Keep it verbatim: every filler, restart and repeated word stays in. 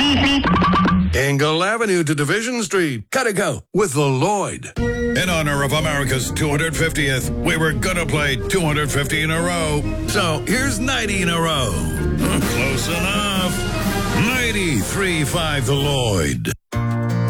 Engle Avenue to Division Street. Gotta go with the Lloyd. In honor of America's two hundred fiftieth, we were gonna play two hundred fifty in a row. So here's ninety in a row. Close enough. ninety-three point five the Lloyd.